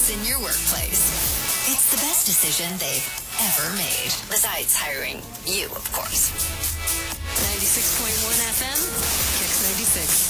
boss in your workplace. It's the best decision they've ever made. Besides hiring you, of course.